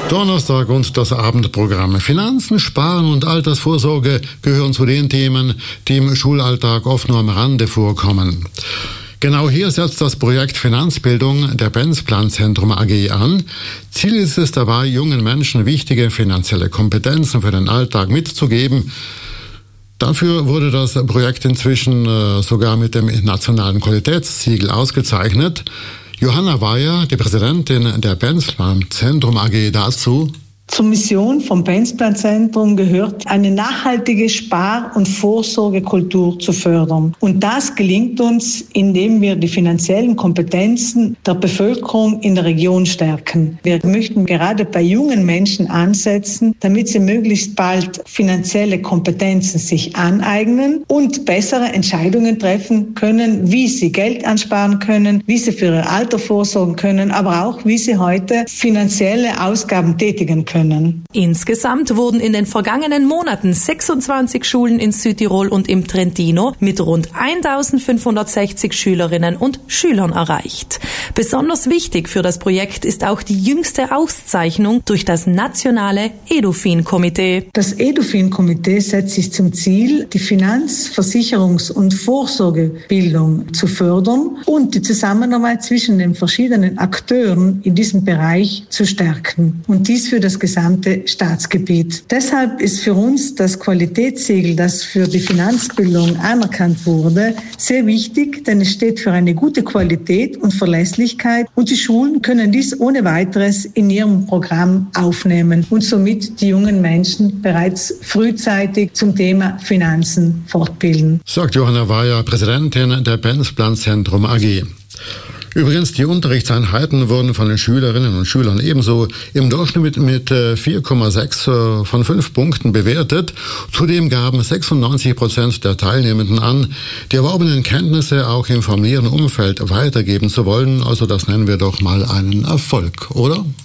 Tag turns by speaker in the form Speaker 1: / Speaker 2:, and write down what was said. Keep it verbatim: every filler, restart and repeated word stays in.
Speaker 1: Donnerstag und das Abendprogramm. Finanzen, Sparen und Altersvorsorge gehören zu den Themen, die im Schulalltag oft nur am Rande vorkommen. Genau hier setzt das Projekt Finanzbildung der Benzplan-Zentrum A G an. Ziel ist es dabei, jungen Menschen wichtige finanzielle Kompetenzen für den Alltag mitzugeben. Dafür wurde das Projekt inzwischen äh, sogar mit dem nationalen Qualitätssiegel ausgezeichnet. Johanna Weyer, die Präsidentin der Benzplan-Zentrum A G, dazu.
Speaker 2: Zur Mission vom Benzplan-Zentrum gehört, eine nachhaltige Spar- und Vorsorgekultur zu fördern. Und das gelingt uns, indem wir die finanziellen Kompetenzen der Bevölkerung in der Region stärken. Wir möchten gerade bei jungen Menschen ansetzen, damit sie möglichst bald finanzielle Kompetenzen sich aneignen und bessere Entscheidungen treffen können, wie sie Geld ansparen können, wie sie für ihr Alter vorsorgen können, aber auch, wie sie heute finanzielle Ausgaben tätigen können.
Speaker 3: Insgesamt wurden in den vergangenen Monaten sechsundzwanzig Schulen in Südtirol und im Trentino mit rund eintausendfünfhundertsechzig Schülerinnen und Schülern erreicht. Besonders wichtig für das Projekt ist auch die jüngste Auszeichnung durch das nationale EduFin-Komitee.
Speaker 2: Das EduFin-Komitee setzt sich zum Ziel, die Finanz-, Versicherungs- und Vorsorgebildung zu fördern und die Zusammenarbeit zwischen den verschiedenen Akteuren in diesem Bereich zu stärken. Und dies für das gesamte Staatsgebiet. Deshalb ist für uns das Qualitätssiegel, das für die Finanzbildung anerkannt wurde, sehr wichtig, denn es steht für eine gute Qualität und Verlässlichkeit und die Schulen können dies ohne weiteres in ihrem Programm aufnehmen und somit die jungen Menschen bereits frühzeitig zum Thema Finanzen fortbilden.
Speaker 1: Sagt Johanna Weyer, Präsidentin der Benzplan-Zentrum A G. Übrigens, die Unterrichtseinheiten wurden von den Schülerinnen und Schülern ebenso im Durchschnitt mit vier Komma sechs von fünf Punkten bewertet. Zudem gaben sechsundneunzig Prozent der Teilnehmenden an, die erworbenen Kenntnisse auch im familiären Umfeld weitergeben zu wollen. Also das nennen wir doch mal einen Erfolg, oder?